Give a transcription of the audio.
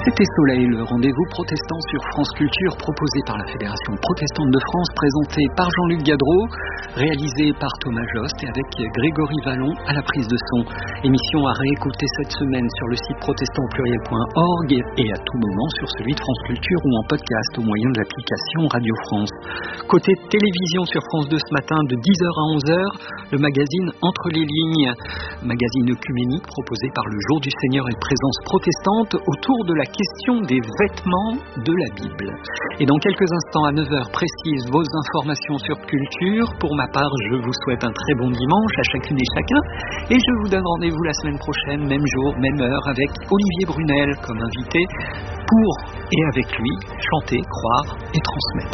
Fête et Soleil, le rendez-vous protestant sur France Culture proposé par la Fédération protestante de France, présenté par Jean-Luc Gadreau, réalisé par Thomas Jost et avec Grégory Vallon à la prise de son. Émission à réécouter cette semaine sur le site protestantpluriel.org et à tout moment sur celui de France Culture ou en podcast au moyen de l'application Radio France. Côté télévision sur France 2 ce matin de 10h à 11h, le magazine Entre les lignes, magazine œcuménique proposé par le Jour du Seigneur et Présence protestante autour de la question des vêtements de la Bible. Et dans quelques instants à 9h précise vos informations sur culture. Pour ma part, je vous souhaite un très bon dimanche à chacune et chacun et je vous donne rendez-vous la semaine prochaine, même jour, même heure, avec Olivier Brunel comme invité pour et avec lui chanter, croire et transmettre.